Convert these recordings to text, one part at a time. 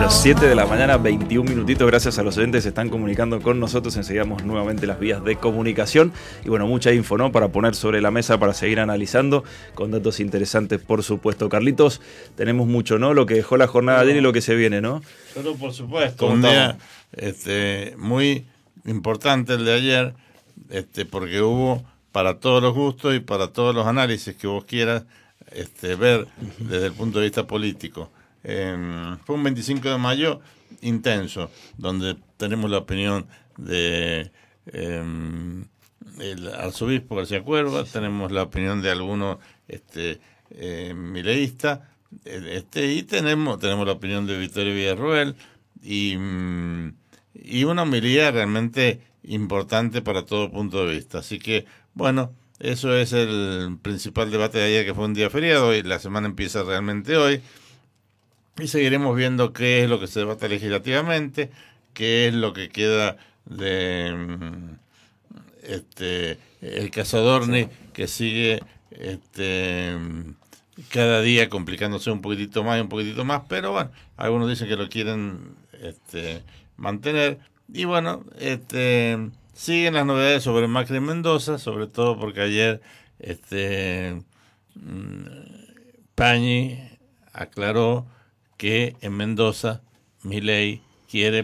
Bueno, 7 de la mañana, 21 minutitos. Gracias a los oyentes que se están comunicando con nosotros. Enseguidamos nuevamente las vías de comunicación. Y bueno, mucha info, ¿no?, para poner sobre la mesa, para seguir analizando, con datos interesantes, por supuesto. Carlitos, tenemos mucho, ¿no? Lo que dejó la jornada de ayer y lo que se viene, ¿no? Pero por supuesto, un día muy importante el de ayer, porque hubo para todos los gustos y para todos los análisis que vos quieras ver desde el punto de vista político. Fue un 25 de mayo intenso, donde tenemos la opinión de el arzobispo García Cuerva, tenemos la opinión de algunos mileístas, y tenemos la opinión de Victorio Villarroel, y una homilía realmente importante para todo punto de vista. Así que, bueno, eso es el principal debate de ayer, que fue un día feriado, y la semana empieza realmente hoy. Y seguiremos viendo qué es lo que se debate legislativamente, qué es lo que queda de el caso Adorni, que sigue cada día complicándose un poquitito más, pero bueno, algunos dicen que lo quieren mantener. Y bueno, siguen las novedades sobre Macri en Mendoza, sobre todo porque ayer Pañi aclaró que en Mendoza Milei quiere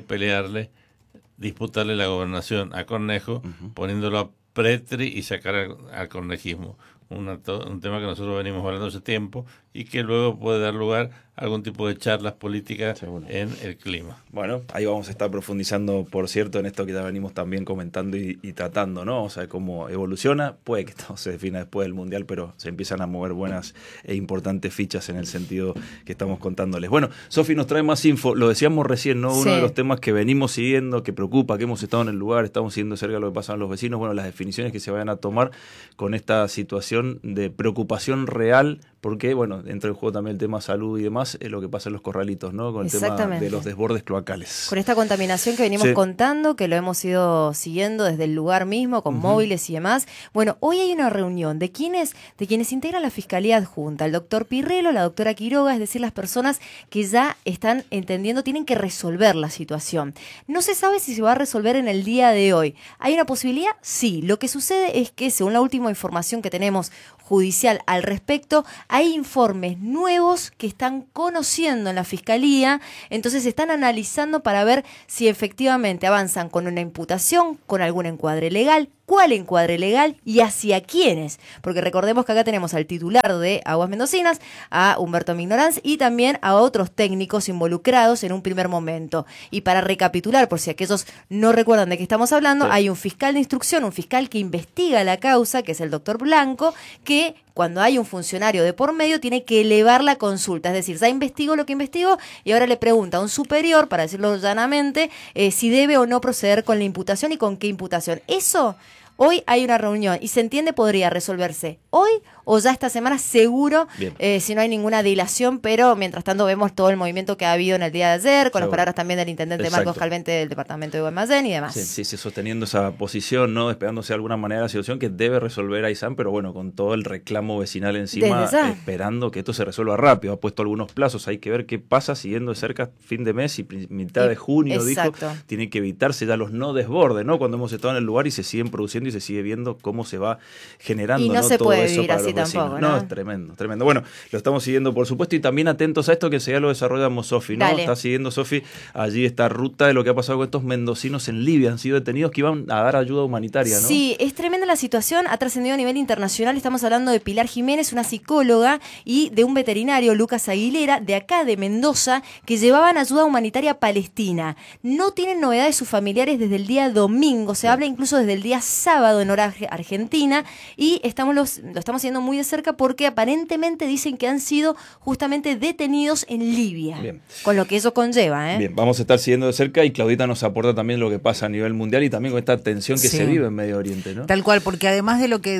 disputarle la gobernación a Cornejo, poniéndolo a Pretri y sacar al cornejismo. Un tema que nosotros venimos hablando hace tiempo y que luego puede dar lugar a algún tipo de charlas políticas en el clima. Bueno, ahí vamos a estar profundizando, por cierto, en esto que ya venimos también comentando y tratando, ¿no? O sea, cómo evoluciona. Puede que todo se defina después del Mundial, pero se empiezan a mover buenas e importantes fichas en el sentido que estamos contándoles. Bueno, Sofi nos trae más info. Lo decíamos recién, ¿no? Uno de los temas que venimos siguiendo, que preocupa, que hemos estado en el lugar, estamos siguiendo cerca lo que pasa a los vecinos. Bueno, las definiciones que se vayan a tomar con esta situación de preocupación real, porque, bueno, dentro del juego también el tema salud y demás, es lo que pasa en los corralitos, ¿no? Con el tema de los desbordes cloacales. Con esta contaminación que venimos contando, que lo hemos ido siguiendo desde el lugar mismo, con móviles y demás. Bueno, hoy hay una reunión de quienes integran la Fiscalía Adjunta, el doctor Pirrelo, la doctora Quiroga, es decir, las personas que ya están entendiendo, tienen que resolver la situación. No se sabe si se va a resolver en el día de hoy. ¿Hay una posibilidad? Sí. Lo que sucede es que, según la última información que tenemos judicial al respecto, hay informes nuevos que están conociendo en la Fiscalía, entonces están analizando para ver si efectivamente avanzan con una imputación, con algún encuadre legal, cuál encuadre legal y hacia quiénes, porque recordemos que acá tenemos al titular de Aguas Mendocinas, a Humberto Mignoranz, y también a otros técnicos involucrados en un primer momento. Y para recapitular, por si aquellos no recuerdan de qué estamos hablando, hay un fiscal de instrucción, un fiscal que investiga la causa, que es el doctor Blanco, que cuando hay un funcionario de por medio tiene que elevar la consulta, es decir, ya investigó lo que investigó y ahora le pregunta a un superior, para decirlo llanamente, si debe o no proceder con la imputación y con qué imputación. Eso, hoy hay una reunión y se entiende podría resolverse hoy o ya esta semana seguro, si no hay ninguna dilación, pero mientras tanto vemos todo el movimiento que ha habido en el día de ayer, con las palabras también del intendente Marcos Calvente del departamento de Guaymallén y demás. Sí, sosteniendo esa posición, ¿no? Despegándose de alguna manera la situación que debe resolver Aysán, pero bueno, con todo el reclamo vecinal encima, esperando que esto se resuelva rápido. Ha puesto algunos plazos, hay que ver qué pasa, siguiendo de cerca fin de mes y mitad de junio, dijo, tiene que evitarse ya los no desbordes, ¿no? Cuando hemos estado en el lugar y se siguen produciendo y se sigue viendo cómo se va generando, y no se todo puede eso vivir para así los vecinos. tampoco, ¿no? Es tremendo. Bueno, lo estamos siguiendo, por supuesto, y también atentos a esto que enseguida lo desarrollamos, Sofi, ¿no? Está siguiendo, Sofi, allí esta ruta de lo que ha pasado con estos mendocinos en Libia. Han sido detenidos que iban a dar ayuda humanitaria, ¿no? Sí, es tremenda la situación, ha trascendido a nivel internacional. Estamos hablando de Pilar Jiménez, una psicóloga, y de un veterinario, Lucas Aguilera, de acá de Mendoza, que llevaban ayuda humanitaria a Palestina. No tienen novedades sus familiares desde el día domingo, se habla incluso desde el día sábado en hora argentina, y lo estamos siguiendo muy de cerca porque aparentemente dicen que han sido justamente detenidos en Libia, con lo que eso conlleva. Bien, vamos a estar siguiendo de cerca, y Claudita nos aporta también lo que pasa a nivel mundial y también con esta tensión que se vive en Medio Oriente, ¿no? Tal cual, porque además de lo que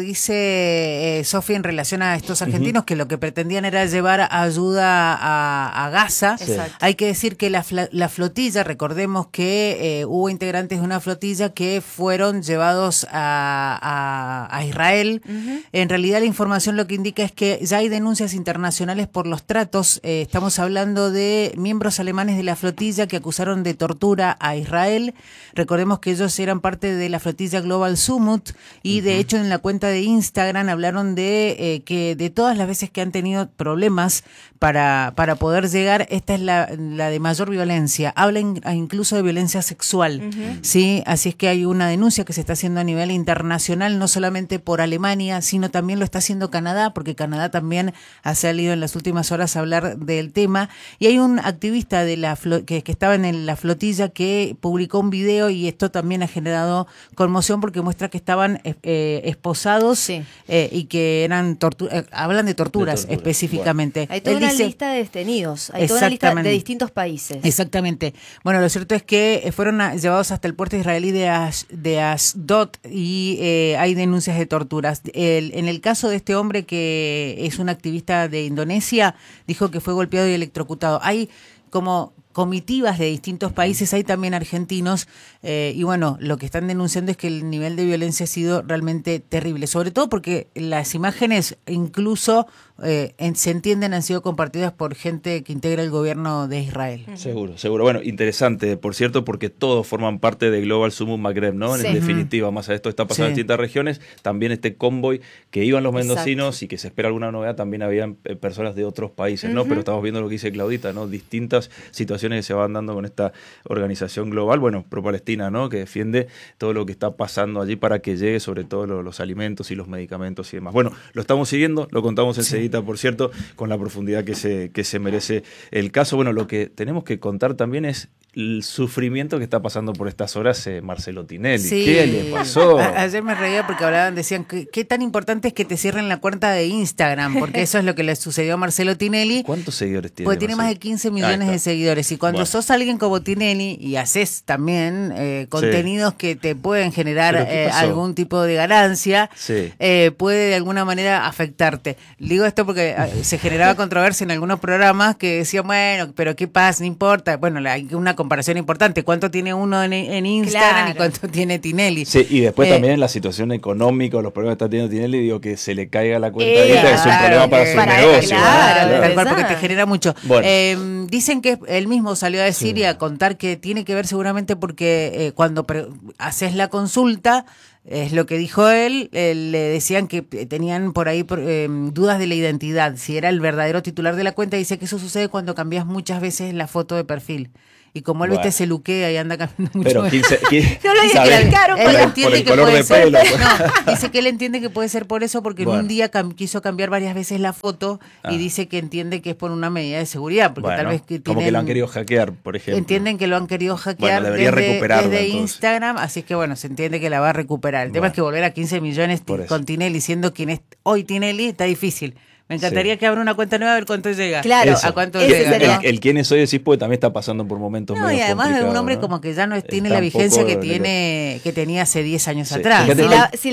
dice Sofía en relación a estos argentinos, que lo que pretendían era llevar ayuda a Gaza, hay que decir que la flotilla, recordemos que hubo integrantes de una flotilla que fueron llevados a Israel. En realidad la información información lo que indica es que ya hay denuncias internacionales por los tratos. Estamos hablando de miembros alemanes de la flotilla que acusaron de tortura a Israel. Recordemos que ellos eran parte de la flotilla Global Summit y de hecho en la cuenta de Instagram hablaron de que de todas las veces que han tenido problemas para poder llegar, esta es la de mayor violencia. Hablan incluso de violencia sexual, ¿sí? Así es que hay una denuncia que se está haciendo a nivel internacional, no solamente por Alemania, sino también lo está haciendo Canadá, porque Canadá también ha salido en las últimas horas a hablar del tema. Y hay un activista de que estaba en la flotilla que publicó un video y esto también ha generado conmoción porque muestra que estaban esposados y que eran hablan de torturas específicamente. Bueno. Hay toda una lista de detenidos, hay toda una lista de distintos países. Exactamente. Bueno, lo cierto es que fueron llevados hasta el puerto israelí de Ashdod y hay denuncias de torturas. En el caso de este hombre que es un activista de Indonesia, dijo que fue golpeado y electrocutado. Hay como comitivas de distintos países, hay también argentinos, y bueno, lo que están denunciando es que el nivel de violencia ha sido realmente terrible, sobre todo porque las imágenes incluso se entienden han sido compartidas por gente que integra el gobierno de Israel. Seguro. Bueno, interesante, por cierto, porque todos forman parte de Global Summit Maghreb, ¿no? En definitiva, más a esto está pasando en distintas regiones, también este convoy que iban los mendocinos y que se espera alguna novedad, también habían personas de otros países, ¿no? Pero estamos viendo lo que dice Claudita, ¿no? Distintas situaciones que se van dando con esta organización global, bueno, pro-Palestina, ¿no? Que defiende todo lo que está pasando allí para que llegue sobre todo los alimentos y los medicamentos y demás. Bueno, lo estamos siguiendo, lo contamos enseguida, por cierto, con la profundidad que se merece el caso. Bueno, lo que tenemos que contar también es el sufrimiento que está pasando por estas horas Marcelo Tinelli. Sí. ¿Qué le pasó? Ayer me reía porque decían que qué tan importante es que te cierren la cuenta de Instagram, porque eso es lo que le sucedió a Marcelo Tinelli. ¿Cuántos seguidores tiene? Porque tiene más de 15 millones de seguidores. Y cuando sos alguien como Tinelli y haces también contenidos que te pueden generar algún tipo de ganancia, puede de alguna manera afectarte. Digo esto porque se generaba controversia en algunos programas que decían, bueno, pero ¿qué pasa? No importa. Bueno, hay una comparación importante. ¿Cuánto tiene uno en Instagram y cuánto tiene Tinelli? Sí, y después también la situación económica, los problemas que está teniendo Tinelli, digo que se le caiga la cuenta de Instagram, es un problema para su negocio. Tal cual, porque te genera mucho. Bueno. Dicen que él mismo salió a decir y a contar que tiene que ver seguramente porque cuando haces la consulta, es lo que dijo él, le decían que tenían por ahí dudas de la identidad, si era el verdadero titular de la cuenta. Dice que eso sucede cuando cambias muchas veces la foto de perfil. Y como él, viste, se luquea y anda cambiando mucho. Pero no lo dice que caro, él entiende que puede ser. No, dice que él entiende que puede ser por eso, porque en un día quiso cambiar varias veces la foto y dice que entiende que es por una medida de seguridad, porque tal vez que como que lo han querido hackear, por ejemplo. Entienden que lo han querido hackear desde Instagram, así que bueno, se entiende que la va a recuperar. El tema es que volver a 15 millones con Tinelli, siendo quien es hoy Tinelli, está difícil. Me encantaría que abra una cuenta nueva a ver cuánto llega. Claro, a cuánto llega. El quién es hoy decís, porque también está pasando por momentos medio y además es un hombre, ¿no? Como que ya no tiene la vigencia que tenía hace 10 años atrás. Si